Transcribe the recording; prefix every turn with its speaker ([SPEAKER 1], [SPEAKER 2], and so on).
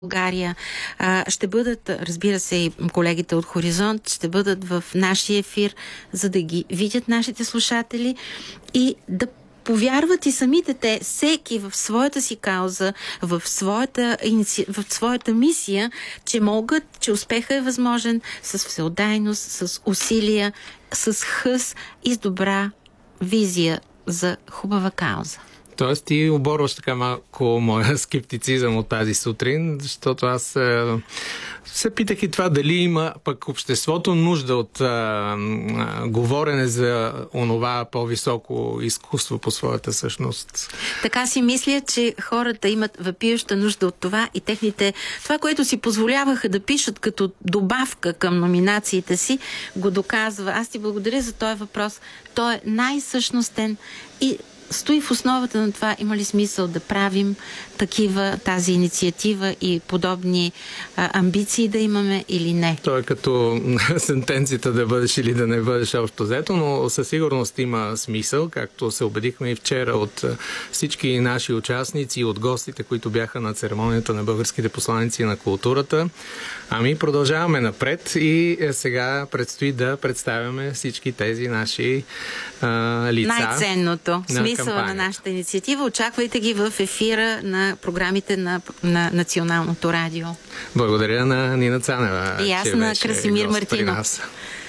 [SPEAKER 1] България. Ще бъдат, разбира се, и колегите от Хоризонт, ще бъдат в нашия ефир, за да ги видят нашите слушатели и да повярват и самите те, всеки в своята си кауза, в своята мисия, че могат, че успеха е възможен с всеотдайност, с усилия, с хъс и с добра визия за хубава кауза.
[SPEAKER 2] Тоест ти оборваш така малко моя скептицизъм от тази сутрин, защото аз се питах и това дали има пък обществото нужда от говорене за онова по-високо изкуство по своята същност.
[SPEAKER 1] Така си мисля, че хората имат въпиюща нужда от това и техните... Това, което си позволяваха да пишат като добавка към номинациите си, го доказва. Аз ти благодаря за този въпрос. Той е най-същностен и стои в основата на това, има ли смисъл да правим тази инициатива и подобни амбиции да имаме или не.
[SPEAKER 2] То е като сентенцията да бъдеш или да не бъдеш общо взето, но със сигурност има смисъл, както се убедихме и вчера от всички наши участници и от гостите, които бяха на церемонията на българските посланици на културата. Ами продължаваме напред и сега предстои да представяме всички тези наши лица.
[SPEAKER 1] Най-ценното, смисъла на нашата инициатива. Очаквайте ги в ефира на програмите на Националното радио.
[SPEAKER 2] Благодаря на Нина Цанева.
[SPEAKER 1] И аз на Красимир Мартинов.